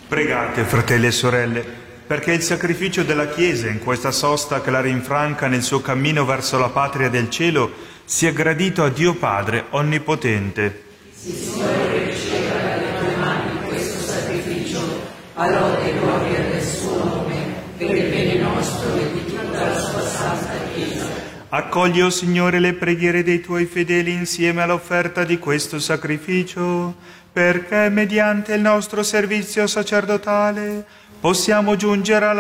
Pregate, fratelli e sorelle, perché il sacrificio della Chiesa in questa sosta che la rinfranca nel suo cammino verso la patria del cielo sia gradito a Dio Padre Onnipotente. Signore, riceva dalle tue mani questo sacrificio, a lode e gloria del suo nome, per il bene nostro e di tutta la sua santa Chiesa. Accogli, o Signore, le preghiere dei tuoi fedeli insieme all'offerta di questo sacrificio, perché mediante il nostro servizio sacerdotale possiamo giungere alla